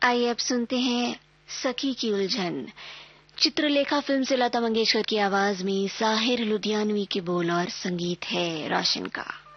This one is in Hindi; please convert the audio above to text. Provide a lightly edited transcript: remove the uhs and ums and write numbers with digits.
आइए अब सुनते हैं सखी की उलझन। चित्रलेखा फिल्म से लता मंगेशकर की आवाज में साहिर लुधियानवी के बोल और संगीत है रोशन का।